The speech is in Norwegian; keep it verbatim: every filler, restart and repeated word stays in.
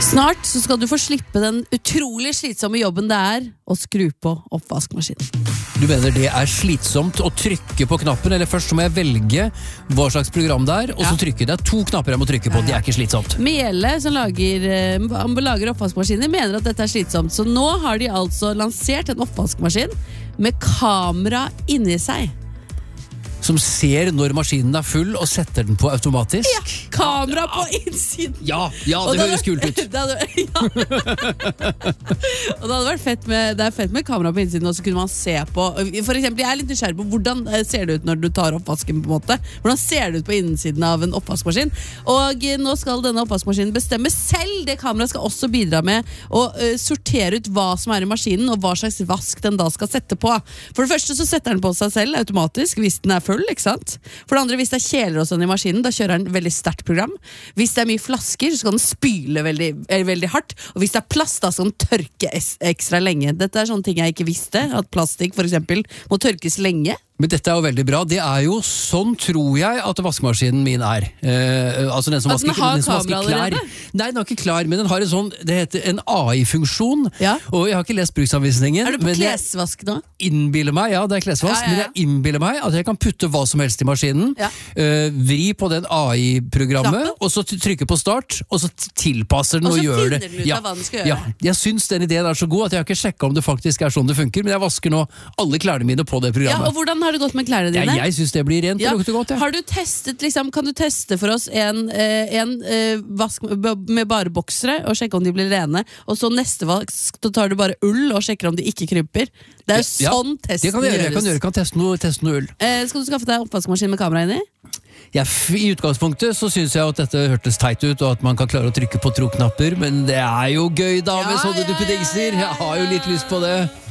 Snart så skal du få slippe den utrolig slitsomme jobben det er å skru på oppvaskmaskinen. Du mener det er slitsomt å trykke på knappen, eller først så må jeg velge hva slags program det er, og så trykke. Det er to knapper jeg må trykke på, det er ikke slitsomt. Mele, som lager, eh, lager oppvaskmaskiner, mener at dette er slitsomt, så nå har de altså lansert en oppvaskmaskin med kamera inni seg. Som ser når maskinen er full og setter den på automatisk. Ja, kamera på innsiden. Ja, ja det, det høres kult ut. Det hadde, ja. Og det hadde vært fett med, det er fett med kamera på innsiden, og så kunne man se på, for eksempel, jeg er litt nysgjerrig på hvordan ser det ut når du tar oppvasken på en måte. Hvordan ser det ut på innsiden av en oppvaskmaskin? Og nå skal denne oppvaskmaskinen bestemme selv. Det kameraet skal også bidra med å uh, sortere ut hva som er i maskinen, og hva slags vask den da skal sette på. For det første så setter den på seg selv automatisk, hvis den er full, ikke sant? For det andre, hvis det er kjeler og sånn i maskinen, da kjører den veldig sterkt program. Hvis det er mye flasker, så skal den spyle veldig, veldig hardt. Og hvis det er plast, da skal den tørke ekstra lenge. Dette er sånne ting jeg ikke visste, at plastikk for eksempel må tørkes lenge. Men dette er jo veldig bra. Det er jo sånn, tror jeg, at vaskemaskinen min er. Eh, altså den som at vasker, den har den som kamera vasker klær. allerede? Nei, den har ikke klær, men den har en sånn, det heter en A I-funksjon. Ja. Og jeg har ikke lest bruksanvisningen. Er du på men jeg klesvask nå? innbiller meg, ja, det er klesvask, Ja, ja, ja. men jeg innbiller meg at jeg kan putte hva som helst i maskinen, Ja. eh, vri på den A I-programmet, Knappen. og så trykke på start, og så tilpasser den Og og, så gjør finner det. den ut av hva den skal gjøre. Ja, jeg syns den ideen er så god at jeg har ikke sjekket om det faktisk er sånn det funker, men jeg vasker nå alle klærne mine på det Ja, programmet. og hvordan har det gått med klærne dine? Ja, jeg syns det blir rent Ja. og lukter godt. Ja. Har du testet, liksom, kan du teste for oss en, eh, en eh, vask med bare boksere og sjekke om de blir rene, og så neste vask, da tar du bare ull og sjekker om de ikke krymper? Det er jo Ja, sånn testen det kan jeg gjøre. Jeg kan, gjøres. gjøre, jeg kan teste, noe, teste noe ull. Eh, skal du skaffe deg oppvaskmaskin med kamera inni? Jeg, I utgangspunktet så syns jeg at dette hørtes teit ut, og at man kan klare å trykke på tro-knapper, men det er jo gøy da med Ja, sånne ja, ja, duppedingser. ja, ja. Jeg har jo litt lyst på det.